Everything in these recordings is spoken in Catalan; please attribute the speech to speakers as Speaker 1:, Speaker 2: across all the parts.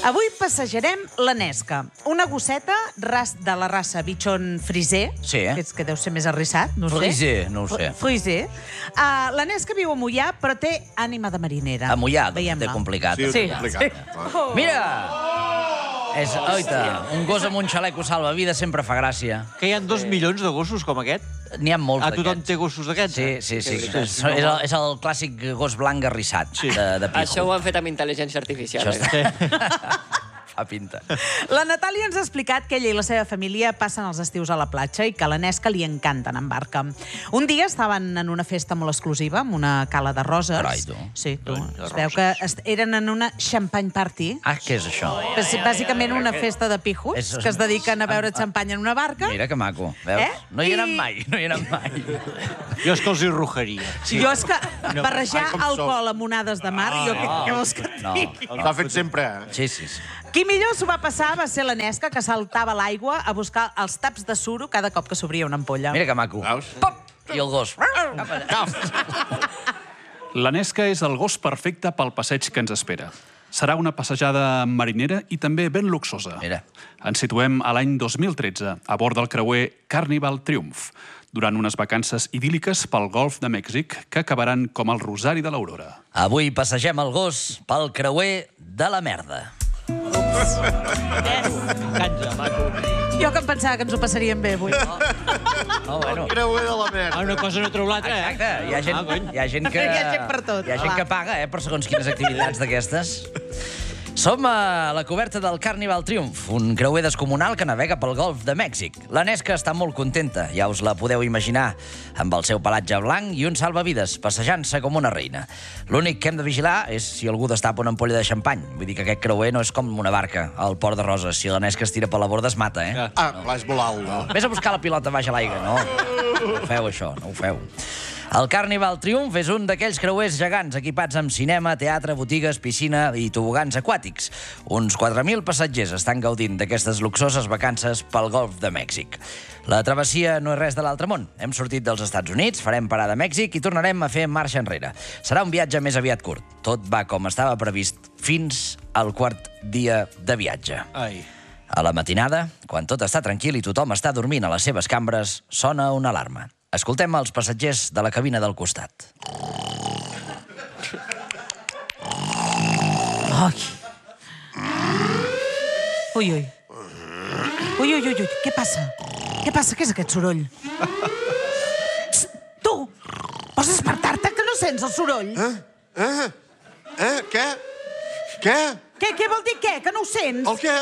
Speaker 1: Avui passejarem la Nesca, una gosseta de la raça bitxon friser, que deu ser més arrissat, no ho sé.
Speaker 2: Friser, no ho sé.
Speaker 1: Friser. La Nesca viu a Moià, però té ànima de marinera.
Speaker 2: A Moià, té complicat.
Speaker 1: Sí.
Speaker 2: Mira! És, oita, un gos amb un xaleco salvavides sempre fa gràcia.
Speaker 3: Que hi ha 2 milions de gossos com aquest?
Speaker 2: N'hi ha molts d'aquests.
Speaker 3: Tothom té gossos d'aquests?
Speaker 2: Sí. És el clàssic gos blanc arrissat de pijo.
Speaker 4: Això ho han fet amb intel·ligència artificial.
Speaker 2: Fa pinta.
Speaker 1: La Natàlia ens ha explicat que ella i la seva família passen els estius a la platja i que a la Nesca li encanta anar en barca. Un dia estaven en una festa molt exclusiva, amb una cala de roses.
Speaker 2: Carai, tu.
Speaker 1: Sí, tu. Es veu que eren en una champagne party.
Speaker 2: Ah, què és això?
Speaker 1: Bàsicament una festa de pijos que es dediquen a beure xampany en una barca.
Speaker 2: Mira que maco, veus? No hi he anat mai,
Speaker 3: Jo és que els hi rujaria.
Speaker 1: Jo és que barrejar alcohol amb onades de mar, jo què vols que et digui?
Speaker 5: L'ha fet sempre.
Speaker 2: Sí.
Speaker 1: Qui millor s'ho va passar va ser la Nesca, que saltava a l'aigua a buscar els taps de suro cada cop que s'obria una ampolla.
Speaker 2: Mira que maco. Pop! I el gos.
Speaker 6: La Nesca és el gos perfecte pel passeig que ens espera. Serà una passejada marinera i també ben luxosa.
Speaker 2: Mira.
Speaker 6: Ens situem a l'any 2013, a bord del creuer Carnival Triumph, durant unes vacances idíl·liques pel Golf de Mèxic que acabaran com el Rosari de l'Aurora.
Speaker 2: Avui passegem el gos pel creuer de la merda.
Speaker 1: Jo que em pensava que ens ho passaríem bé avui.
Speaker 5: El creuer de la merda.
Speaker 3: Una cosa no treu l'altra,
Speaker 2: Exacte, hi ha gent que...
Speaker 1: Hi ha gent per tot.
Speaker 2: Hi ha gent que paga, per segons quines activitats d'aquestes. Som a la coberta del Carnival Triumph, un creuer descomunal que navega pel Golf de Mèxic. La Nesca està molt contenta, ja us la podeu imaginar, amb el seu pelatge blanc i un salvavides, passejant-se com una reina. L'únic que hem de vigilar és si algú destapa una ampolla de xampany. Vull dir que aquest creuer no és com una barca al Port de Roses. Si la Nesca es tira per la borda es mata, eh?
Speaker 5: Clar, és molt alt, no?
Speaker 2: Vés a buscar la pilota baix a l'aigua, no? No ho feu, això, no ho feu. El Carnival Triumph és un d'aquells creuers gegants equipats amb cinema, teatre, botigues, piscina i tobogans aquàtics. Uns 4.000 passatgers estan gaudint d'aquestes luxoses vacances pel Golf de Mèxic. La travessia no és res de l'altre món. Hem sortit dels Estats Units, farem parada a Mèxic i tornarem a fer marxa enrere. Serà un viatge més aviat curt. Tot va com estava previst fins al quart dia de viatge. A la matinada, quan tot està tranquil i tothom està dormint a les seves cambres, sona una alarma. Escoltem els passatgers de la cabina del costat.
Speaker 1: Ui. Què passa? Què és aquest soroll? Tu! Pots despertar-te, que no sents el soroll?
Speaker 5: Què?
Speaker 1: Què vol dir què? Que no ho sents?
Speaker 5: El què?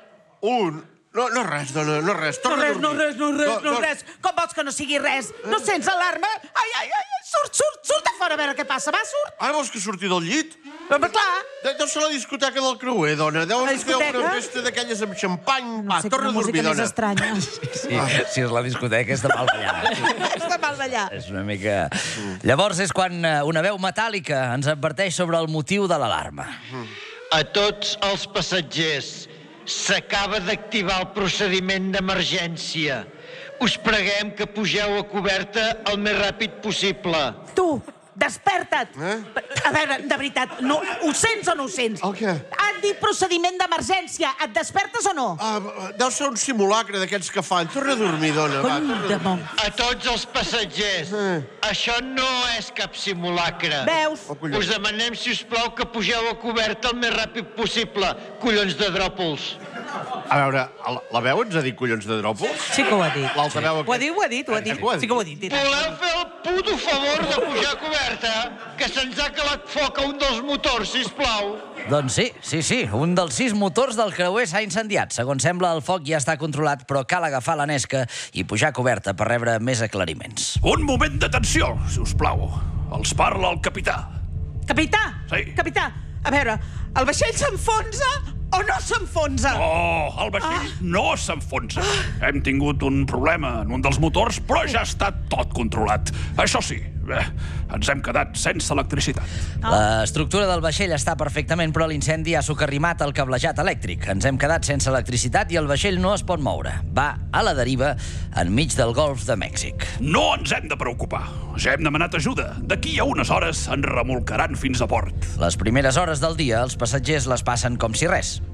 Speaker 5: No res, dona, no res.
Speaker 1: No res. Com vols que no sigui res? No sents alarma? Ai, surt a fora a veure què passa. Va, surt.
Speaker 5: Ara vols que surti del llit?
Speaker 1: Però clar.
Speaker 5: Deu ser la discoteca del creuer, dona. Deu ser una festa d'aquelles amb xampany. Va, torna a dormir, dona.
Speaker 1: No sé, música més estranya.
Speaker 2: Si és la discoteca, és de mal ballar.
Speaker 1: És de mal ballar.
Speaker 2: És una mica... Llavors és quan una veu metàl·lica ens adverteix sobre el motiu de l'alarma.
Speaker 7: A tots els passatgers, s'acaba d'activar el procediment d'emergència. Us preguem que pugeu a coberta el més ràpid possible.
Speaker 1: Tu, desperta't! A veure, de veritat, ho sents o no ho sents?
Speaker 5: El què?
Speaker 1: Han dit procediment d'emergència. Et despertes o no?
Speaker 5: Deu ser un simulacre d'aquests que fan. Torna a dormir, dona.
Speaker 7: A tots els passatgers, això no és cap simulacre.
Speaker 1: Veus?
Speaker 7: Us demanem, si us plau, que pugeu a coberta el més ràpid possible, collons de dròpols.
Speaker 5: A veure, la veu ens ha dit collons de dròpols?
Speaker 1: Sí que ho ha dit.
Speaker 5: L'altra veu...
Speaker 1: Ho ha dit. Sí que ho ha dit.
Speaker 7: Voleu fer el puto favor de pujar a coberta? Que se'ns ha calat foc a un dels motors, sisplau.
Speaker 2: Doncs sí. Un dels 6 motors del creuer s'ha incendiat. Segons sembla, el foc ja està controlat, però cal agafar la Nesca i pujar a coberta per rebre més aclariments.
Speaker 6: Un moment d'atenció, si us plau. Els parla el capità.
Speaker 1: Capità?
Speaker 6: Sí.
Speaker 1: Capità, a veure, el vaixell s'enfonsa o no s'enfonsa?
Speaker 6: Oh, el vaixell no s'enfonsa. Hem tingut un problema en un dels motors, però ja està tot controlat. Això sí, ens hem quedat sense electricitat.
Speaker 2: L'estructura del vaixell està perfectament, però l'incendi ha socarrimat el cablejat elèctric. Ens hem quedat sense electricitat i el vaixell no es pot moure. Va a la deriva enmig del Golf de Mèxic.
Speaker 6: No ens hem de preocupar. Ja hem demanat ajuda. D'aquí a unes hores ens remolcaran fins a port.
Speaker 2: Les primeres hores del dia els passatgers les passen com si res.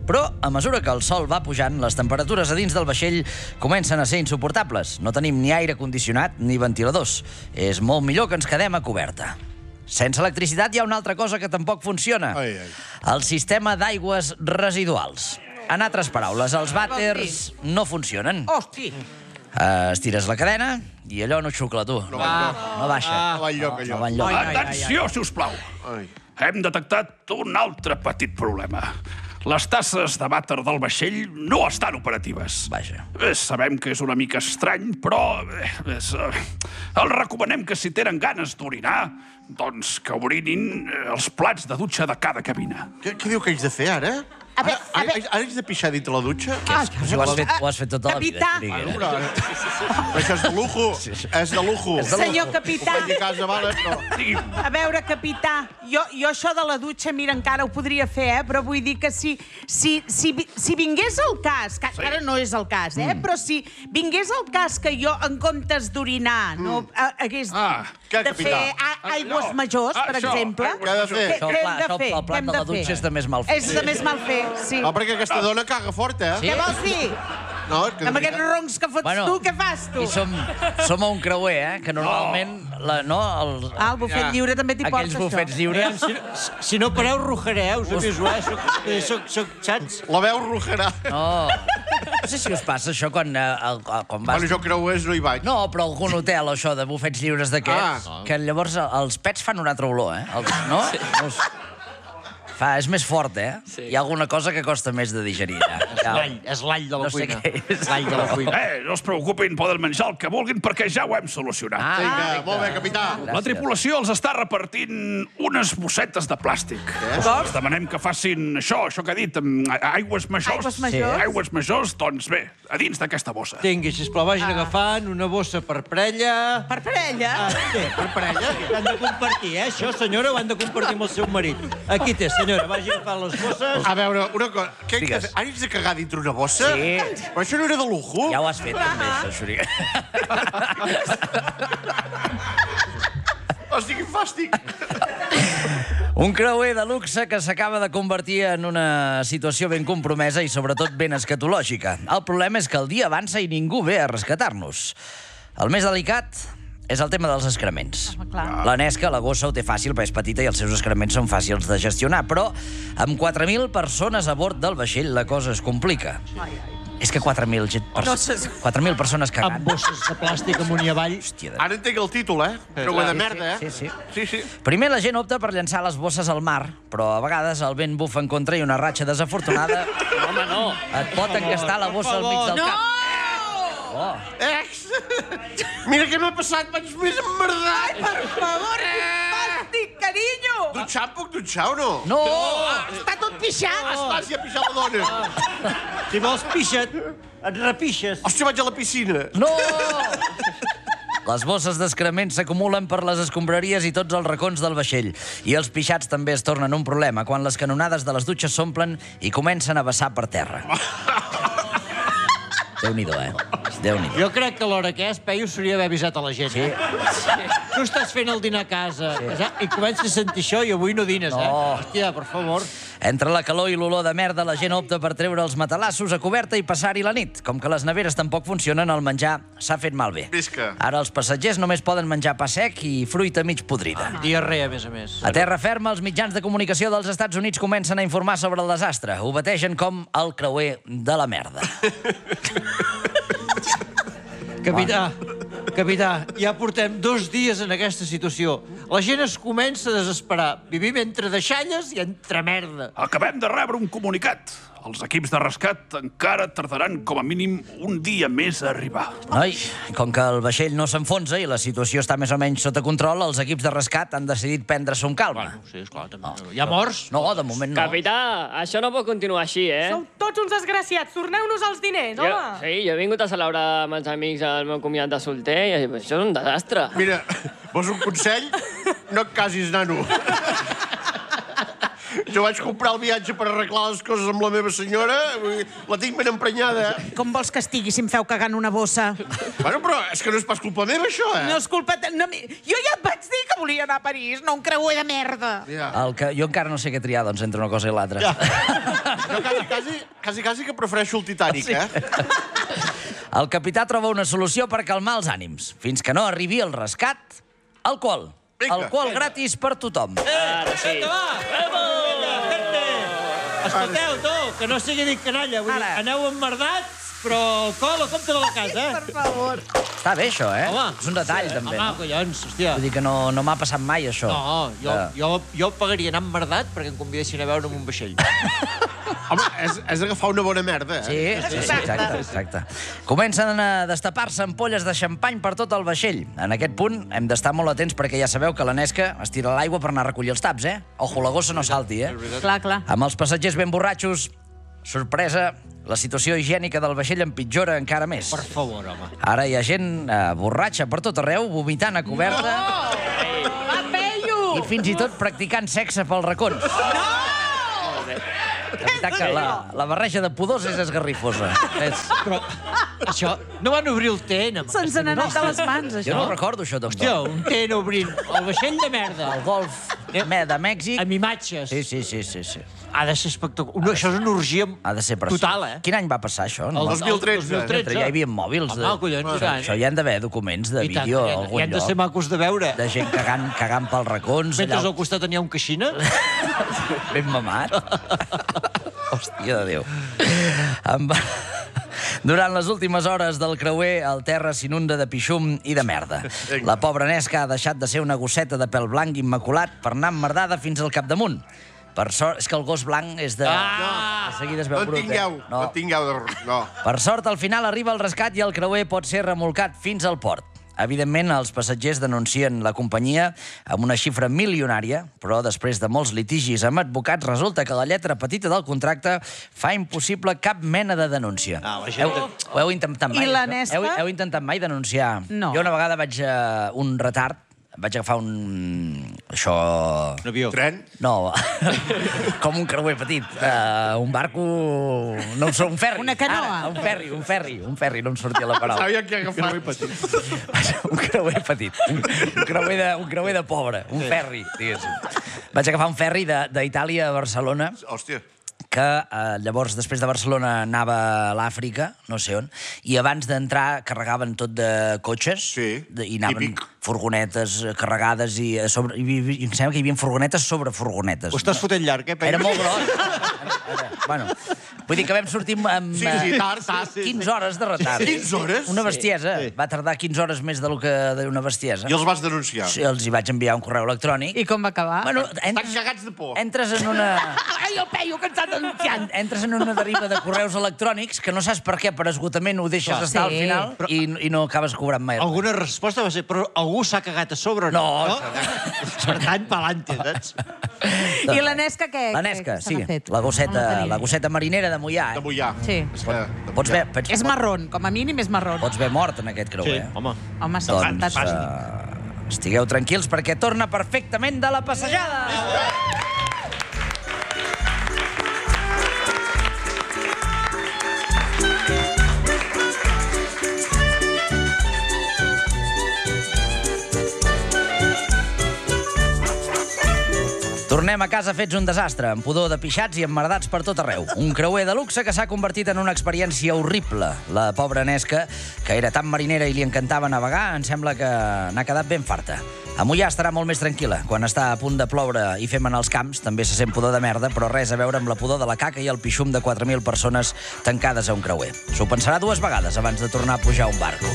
Speaker 2: Però, a mesura que el sol va pujant, les temperatures a dins del vaixell comencen a ser insuportables. No tenim ni aire condicionat ni ventiladors. És molt millor que ens quedem a coberta. Sense electricitat hi ha una altra cosa que tampoc funciona. El sistema d'aigües residuals. En altres paraules, els vàters no funcionen.
Speaker 1: Hosti!
Speaker 2: Estires la cadena i allò no xucla, tu. No baixa.
Speaker 5: No va enlloc, allò.
Speaker 2: No va enlloc.
Speaker 6: Atenció, si us plau. Hem detectat un altre petit problema. Les tasses de vàter del vaixell no estan operatives.
Speaker 2: Vaja.
Speaker 6: Sabem que és una mica estrany, però els recomanem que si tenen ganes d'orinar, doncs que orinin els plats de dutxa de cada cabina.
Speaker 5: Què diu que haig de fer, ara? Ara haig de pixar dintre la dutxa?
Speaker 2: Ho has fet tota la vida.
Speaker 5: Però això és de lujo. És de lujo.
Speaker 1: Senyor capità.
Speaker 5: Ho faig a casa, vale?
Speaker 1: A veure, capità, jo això de la dutxa, mira, encara ho podria fer, però vull dir que si vingués el cas, que ara no és el cas, però si vingués el cas que jo, en comptes d'orinar, no hagués de fer aigües majors, per exemple...
Speaker 5: Què ha de fer?
Speaker 2: El plat de la dutxa és de més mal fer.
Speaker 1: És de més mal fer, sí.
Speaker 5: No, perquè aquesta dona caga fort, eh?
Speaker 1: Què vols dir?
Speaker 5: No,
Speaker 1: amb aquests roncs que fots tu, què fas tu?
Speaker 2: I som a un creuer, que normalment...
Speaker 1: El bufet lliure també t'hi porta,
Speaker 2: això. Aquells bufets lliures...
Speaker 3: Si no pareu, rujareu, us aviso, saps?
Speaker 5: La veu rujarà.
Speaker 2: No sé si us passa això quan vas...
Speaker 5: Bueno, jo creuers no hi vaig.
Speaker 2: No, però algun hotel, això, de bufets lliures d'aquests, que llavors els pets fan una altra olor, no? És més fort, Hi ha alguna cosa que costa més de digerir.
Speaker 3: És l'all de la cuina.
Speaker 2: No sé què és.
Speaker 3: L'all de la cuina.
Speaker 6: No es preocupin, poden menjar el que vulguin perquè ja ho hem solucionat.
Speaker 5: Vinga, molt bé, capità.
Speaker 6: La tripulació els està repartint unes bossetes de plàstic. Els demanem que facin això que ha dit, aigües majors. Aigües majors, doncs bé, a dins d'aquesta bossa.
Speaker 3: Tingui, sisplau, vagin agafant una bossa per parella.
Speaker 1: Per parella?
Speaker 3: Sí, per parella. Han de compartir, això, senyora, ho han de compartir amb el seu marit. Aquí té, senyora, vagi agafant les bosses.
Speaker 5: A veure, una cosa. Què haig de fer? Haig de cagar dintre una bossa?
Speaker 2: Sí.
Speaker 5: Però això no era de lujo?
Speaker 2: Ja ho has fet, també, això, Xuriga.
Speaker 5: Hosti, quin fàstic.
Speaker 2: Un creuer de luxe que s'acaba de convertir en una situació ben compromesa i sobretot ben escatològica. El problema és que el dia avança i ningú ve a rescatar-nos. El més delicat és el tema dels excrements. La Nesca, la gossa, ho té fàcil perquè és petita i els seus excrements són fàcils de gestionar, però amb 4.000 persones a bord del vaixell la cosa es complica. És que 4.000 persones cagant.
Speaker 3: Amb bosses de plàstic amunt i avall.
Speaker 5: Ara entenc el títol, Creuer de merda,
Speaker 2: Sí. Primer la gent opta per llançar les bosses al mar, però a vegades el vent bufa en contra i una ratxa desafortunada...
Speaker 4: Home, no.
Speaker 2: Et pot encastar la bossa al mig del cap.
Speaker 5: Ex! Mira què m'ha passat, vaig més emmerdat!
Speaker 1: Per favor, fàstic, carinyo!
Speaker 5: Dutxar, puc dutxar o no?
Speaker 2: No!
Speaker 1: Està tot pixat!
Speaker 5: Esclar, si ha pixat la dona!
Speaker 3: Si vols pixa't, et repixes.
Speaker 5: Hòstia, vaig a la piscina!
Speaker 2: No! Les bosses d'excrements s'acumulen per les escombraries i tots els racons del vaixell. I els pixats també es tornen un problema quan les canonades de les dutxes s'omplen i comencen a vessar per terra. Déu-n'hi-do, Déu-n'hi-do.
Speaker 3: Jo crec que a l'hora que és, Peyu, s'hauria d'haver avisat a la gent. Sí. Tu estàs fent el dinar a casa i comences a sentir això i avui no dines, Hòstia, per favor.
Speaker 2: Entre la calor i l'olor de merda, la gent opta per treure els matalassos a coberta i passar-hi la nit. Com que les neveres tampoc funcionen, el menjar s'ha fet malbé.
Speaker 5: Visca.
Speaker 2: Ara els passatgers només poden menjar pa sec i fruita mig podrida.
Speaker 3: Diarrea, a més.
Speaker 2: A terra ferma, els mitjans de comunicació dels Estats Units comencen a informar sobre el desastre. Ho bategen com el creuer de la merda.
Speaker 3: Capità, ja portem 2 dies en aquesta situació. La gent es comença a desesperar. Vivim entre deixalles i entre merda.
Speaker 6: Acabem de rebre un comunicat. Els equips de rescat encara tardaran com a mínim un dia més a arribar.
Speaker 2: Noi, com que el vaixell no s'enfonsa i la situació està més o menys sota control, els equips de rescat han decidit prendre-se un calma.
Speaker 3: Sí, esclar, també. Hi ha morts?
Speaker 2: No, de moment no.
Speaker 4: Capità, això no pot continuar així,
Speaker 8: Sou tots uns desgraciats, torneu-nos els diners, home!
Speaker 4: Jo he vingut a celebrar amb els amics el meu comiat de solter i això és un desastre.
Speaker 5: Mira, vols un consell? No et casis, nano. Jo vaig comprar el viatge per arreglar les coses amb la meva senyora, la tinc ben emprenyada.
Speaker 1: Com vols que estigui si em feu cagar en una bossa?
Speaker 5: Bueno, però és que no és pas culpa meva, això,
Speaker 1: No és culpa... Jo ja et vaig dir que volia anar a París, no un creuer de merda.
Speaker 2: Jo encara no sé què triar, doncs, entre una cosa i l'altra.
Speaker 5: Jo quasi que prefereixo el Titanic, eh?
Speaker 2: El capità troba una solució per calmar els ànims. Fins que no arribi el rescat, alcohol. Alcohol gratis per tothom.
Speaker 4: Ara sí.
Speaker 3: Escolteu, tu, que no sigui dit canalla. Aneu emmerdats, però alcohol a compte de la casa, eh?
Speaker 1: Per favor.
Speaker 2: Està bé, això, eh?
Speaker 3: Home.
Speaker 2: És un detall, també.
Speaker 3: Home, collons, hòstia.
Speaker 2: Vull dir que no m'ha passat mai, això.
Speaker 3: No, jo pagaria anar emmerdat perquè em convidessin a veure amb un vaixell.
Speaker 5: Home, és agafar una bona merda, eh?
Speaker 2: Sí, exacte. Comencen a destapar-se ampolles de xampany per tot el vaixell. En aquest punt hem d'estar molt atents perquè ja sabeu que l'Anesca es tira a l'aigua per anar a recollir els taps, eh? Ojo, la gossa no salti, eh?
Speaker 1: Clar.
Speaker 2: Amb els passatgers ben borratxos, sorpresa, la situació higiènica del vaixell empitjora encara més.
Speaker 3: Per favor, home.
Speaker 2: Ara hi ha gent borratxa per tot arreu, vomitant a coberta...
Speaker 1: Va, Peyu!
Speaker 2: I fins i tot practicant sexe pels racons.
Speaker 1: No!
Speaker 2: La veritat que la barreja de pudors és esgarrifosa.
Speaker 3: Però això... No van obrir el TN, home.
Speaker 1: Se'ns n'ha anat de les mans, això.
Speaker 2: Jo no recordo això, tampoc.
Speaker 3: Hòstia, un TN obrint. El vaixell de merda.
Speaker 2: El golf de Mèxic...
Speaker 3: Amb imatges.
Speaker 2: Sí.
Speaker 3: Ha de ser espectacular. No, això és una orgia total, eh?
Speaker 2: Quin any va passar, això?
Speaker 5: El 2013.
Speaker 2: Ja hi havia mòbils.
Speaker 3: Home, collons,
Speaker 2: això hi han d'haver documents de vídeo a algun lloc.
Speaker 3: I han de ser macos de veure.
Speaker 2: De gent cagant pels racons.
Speaker 3: Mentre al costat tenia un queixina.
Speaker 2: Ben mamat. Hòstia de Déu. Durant les últimes hores del creuer, el terra s'inunda de pixum i de merda. La pobra Nesca ha deixat de ser una gosseta de pèl blanc immaculat per anar emmerdada fins al capdamunt. Per sort, és que el gos blanc és de... De seguida es veu brut,
Speaker 5: no tingueu... No.
Speaker 2: Per sort, al final arriba el rescat i el creuer pot ser remolcat fins al port. Evidentment, els passatgers denuncien la companyia amb una xifra milionària, però després de molts litigis amb advocats, resulta que la lletra petita del contracte fa impossible cap mena de denúncia. Ho heu intentat mai?
Speaker 1: I la Nesca?
Speaker 2: Heu intentat mai denunciar?
Speaker 1: No.
Speaker 2: Jo una vegada vaig un retard, vaig agafar un... Això...
Speaker 3: Un avió.
Speaker 5: Tren?
Speaker 2: No, com un creuer petit. Un barco... No ho sé, un ferri.
Speaker 1: Una canoa.
Speaker 2: Ara, un ferri, no em sortia la paraula.
Speaker 5: Sabia que agafar un petit.
Speaker 2: Un creuer petit. Un creuer de pobre. Un ferri, diguéssim. Vaig agafar un ferri d'Itàlia a Barcelona.
Speaker 5: Hòstia.
Speaker 2: Que llavors, després de Barcelona, anava a l'Àfrica, no sé on, i abans d'entrar carregaven tot de cotxes, i anaven furgonetes carregades, i em sembla que hi havia furgonetes sobre furgonetes.
Speaker 3: Ho estàs fotent llarg, eh, Peyu?
Speaker 2: Era molt gros. Bueno, vull dir que vam sortir amb 15 hores de retard.
Speaker 5: 15 hores?
Speaker 2: Una bestiesa. Va tardar 15 hores més del que d'una bestiesa.
Speaker 5: I els vas denunciar?
Speaker 2: Sí, els hi vaig enviar un correu electrònic.
Speaker 1: I com va acabar?
Speaker 2: Bueno,
Speaker 5: estan cagats de por.
Speaker 2: Entres en una...
Speaker 1: Ai, el Peyu, que ens ha denunciat!
Speaker 2: Entres en una deriva de correus electrònics que no saps per què, per esgotament, ho deixes estar al final i no acabes cobrant mai.
Speaker 3: Alguna resposta va ser, però algú s'ha cagat a sobre o no? Per tant, pa'lante, saps?
Speaker 1: I la Nesca què?
Speaker 2: La Nesca, sí. La gosseta marinera de Moià.
Speaker 5: De Moià.
Speaker 1: Sí.
Speaker 2: Pots ver...
Speaker 1: És marrón, com a mínim és marrón.
Speaker 2: Pots ver mort en aquest creuer.
Speaker 3: Sí, home.
Speaker 1: Home, sí,
Speaker 2: doncs, estigueu tranquils perquè torna perfectament de la passejada. Tornem a casa fets un desastre, amb pudor de pixats i emmerdats per tot arreu. Un creuer de luxe que s'ha convertit en una experiència horrible. La pobra Nesca, que era tan marinera i li encantava navegar, em sembla que n'ha quedat ben farta. A Moià estarà molt més tranquil·la. Quan està a punt de ploure i fem en els camps, també se sent pudor de merda, però res a veure amb la pudor de la caca i el pixum de 4.000 persones tancades a un creuer. S'ho pensarà 2 vegades abans de tornar a pujar a un barco.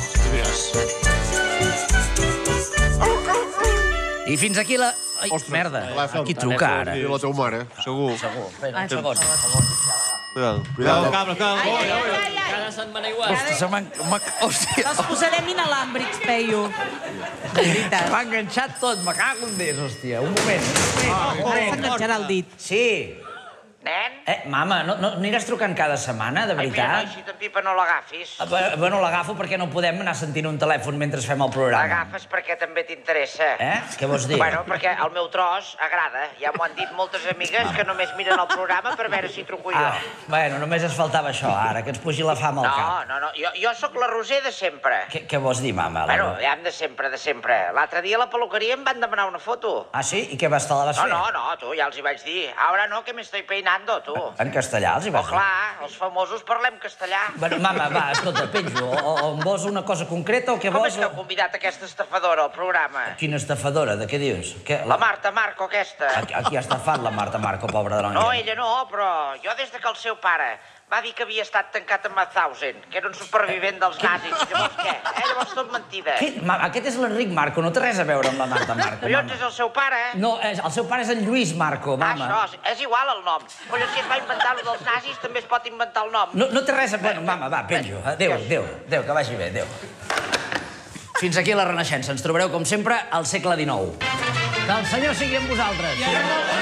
Speaker 2: I fins aquí la... Ai, merda, aquí truca ara.
Speaker 5: I la teva mare.
Speaker 3: Segur.
Speaker 2: Espera, un segon.
Speaker 3: Cuidado, cable.
Speaker 4: Cada setmana igual.
Speaker 2: Hòstia.
Speaker 1: Els posarem inalàmbrics, Peyu. De veritat.
Speaker 2: M'ha enganxat tot, me cago en Déu, hòstia. Un moment.
Speaker 1: S'enganxarà el dit.
Speaker 2: Sí.
Speaker 9: Nen?
Speaker 2: Mama, no aniràs trucant cada setmana, de veritat?
Speaker 9: Ai, mira, si te'n pipa no l'agafis.
Speaker 2: Bueno, l'agafo perquè no podem anar sentint un telèfon mentre fem el programa.
Speaker 9: L'agafes perquè també t'interessa.
Speaker 2: Què vols dir?
Speaker 9: Bueno, perquè el meu tros agrada. Ja m'ho han dit moltes amigues que només miren el programa per veure si truco jo.
Speaker 2: Bueno, només es faltava això, ara, que ens pugi la fam al cap.
Speaker 9: No, jo sóc la Roser de sempre.
Speaker 2: Què vols dir, mama?
Speaker 9: Bueno, ja de sempre. L'altre dia a la peluqueria em van demanar una foto.
Speaker 2: Ah, sí? I què vas, te la vas fer?
Speaker 9: No, tu, ja els hi vaig dir. Ahora no, que me estoy peinando. Fernando, tu.
Speaker 2: En castellà els hi vas
Speaker 9: dir? Oh, clar, els famosos parlem castellà.
Speaker 2: Bueno, mama, va, escolta, penjo. O em vols una cosa concreta o què vols?
Speaker 9: Com és que heu convidat aquesta estafadora al programa?
Speaker 2: Quina estafadora? De què dius?
Speaker 9: La Marta Marco, aquesta.
Speaker 2: A qui ha estafat la Marta Marco, pobra de la
Speaker 9: No, ella no, però jo des que el seu pare va dir que havia estat tancat a Mauthausen, que era un supervivent dels nazis. Llavors què? Llavors tot mentida.
Speaker 2: Aquest és l'Enric Marco, no té res a veure amb la Marta Marco.
Speaker 9: Collons, és el seu pare.
Speaker 2: No, el seu pare és en Lluís Marco, mama.
Speaker 9: Això, és igual el nom. Collons, si es va inventar el dels nazis, també es pot inventar el nom.
Speaker 2: No té res a... Bueno, mama, va, penjo. Adéu, que vagi bé, adéu. Fins aquí la Renaixença. Ens trobareu, com sempre, al segle XIX. Que el Senyor sigui amb vosaltres.